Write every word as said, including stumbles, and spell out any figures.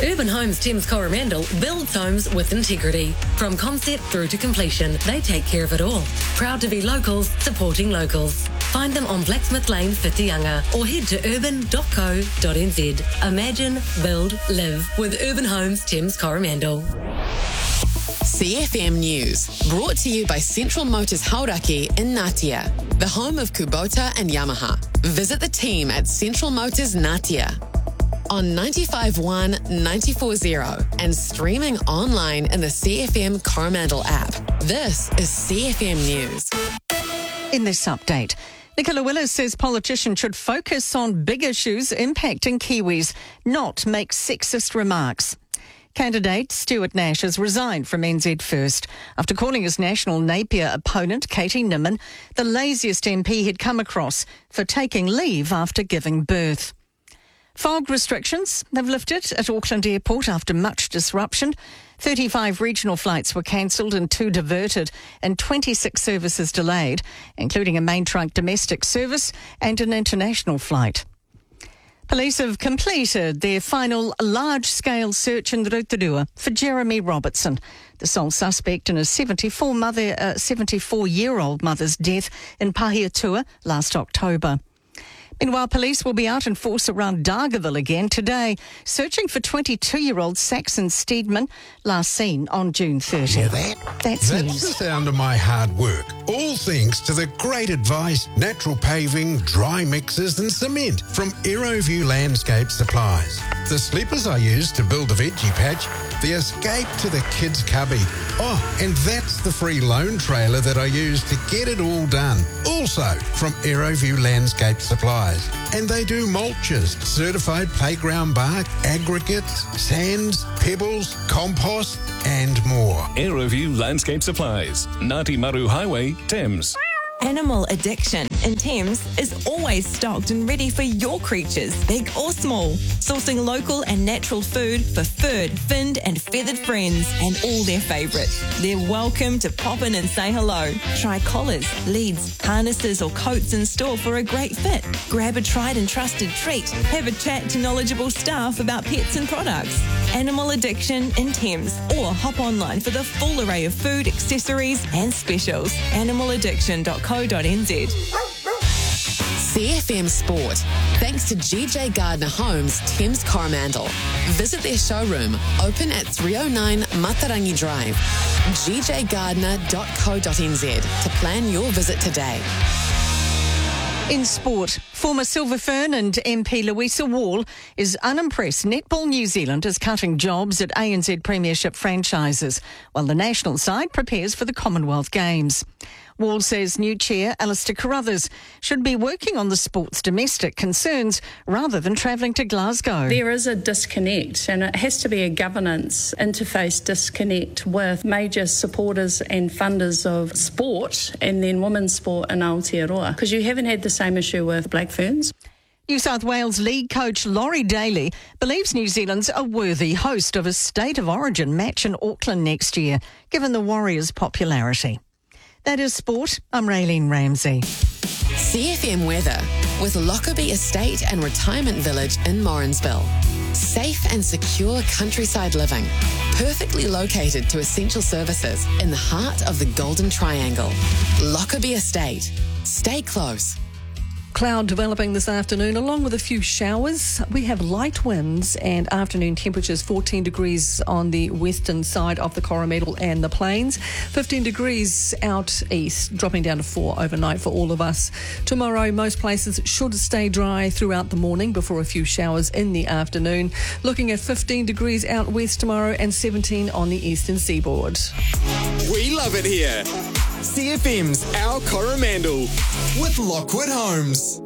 Urban Homes Thames Coromandel builds homes with integrity. From concept through to completion, they take care of it all. Proud to be locals, supporting locals. Find them on Blacksmith Lane, Whitianga, or head to urban dot co dot n z. Imagine, build, live with Urban Homes Thames Coromandel. C F M News, brought to you by Central Motors Hauraki in Ngatea, the home of Kubota and Yamaha. Visit the team at Central Motors Ngatea on ninety-five point one, ninety-four point zero and streaming online in the C F M Coromandel app. This is C F M News. In this update, Nicola Willis says politicians should focus on big issues impacting Kiwis, not make sexist remarks. Candidate Stuart Nash has resigned from N Z First after calling his National Napier opponent, Katie Nimmin, the laziest M P he'd come across for taking leave after giving birth. Fog restrictions have lifted at Auckland Airport after much disruption. thirty-five regional flights were cancelled and two diverted and twenty-six services delayed, including a main trunk domestic service and an international flight. Police have completed their final large-scale search in Rotorua for Jeremy Robertson, the sole suspect in a seventy-four mother, uh, seventy-four-year-old mother's death in Pahiatua last October. Meanwhile, police will be out in force around Dargaville again today, searching for twenty-two-year-old Saxon Steedman, last seen on June thirtieth. Hear that? That's, That's news. the sound of my hard work. All thanks to the great advice, natural paving, dry mixes and cement from Aeroview Landscape Supplies. The sleepers I use to build the veggie patch, the escape to the kids' cubby. Oh, and that's the free loan trailer that I use to get it all done. Also from Aeroview Landscape Supplies. And they do mulches, certified playground bark, aggregates, sands, pebbles, compost and more. Aeroview Landscape Supplies, Ngāti Maru Highway, Thames. Animal Addiction in Thames is always stocked and ready for your creatures, big or small. Sourcing local and natural food for furred, finned and feathered friends and all their favourites. They're welcome to pop in and say hello. Try collars, leads, harnesses or coats in store for a great fit. Grab a tried and trusted treat. Have a chat to knowledgeable staff about pets and products. Animal Addiction in Thames, or hop online for the full array of food, accessories and specials. animal addiction dot co dot n z. C F M Sport, thanks to G J Gardner Homes, Thames Coromandel. Visit their showroom, open at three oh nine Matarangi Drive. g j gardner dot co dot n z to plan your visit today. In sport, former Silver Fern and M P Louisa Wall is unimpressed Netball New Zealand is cutting jobs at A N Z Premiership franchises, while the national side prepares for the Commonwealth Games. Wall says new chair Alistair Carruthers should be working on the sport's domestic concerns rather than travelling to Glasgow. There is a disconnect, and it has to be a governance interface disconnect with major supporters and funders of sport and then women's sport in Aotearoa, because you haven't had the same issue with Black Ferns. New South Wales league coach Laurie Daly believes New Zealand's a worthy host of a State of Origin match in Auckland next year, given the Warriors' popularity. That is sport. I'm Raylene Ramsey. C F M weather with Lockerbie Estate and Retirement Village in Morrinsville. Safe and secure countryside living, perfectly located to essential services in the heart of the Golden Triangle. Lockerbie Estate. Stay close. Cloud developing this afternoon along with a few showers. We have light winds and afternoon temperatures fourteen degrees on the western side of the Coromandel and the Plains, fifteen degrees out east, dropping down to four overnight for all of us. Tomorrow, most places should stay dry throughout the morning before a few showers in the afternoon. Looking at fifteen degrees out west tomorrow and seventeen on the eastern seaboard. We love it here. C F M's Our Coromandel with Lockwood Homes.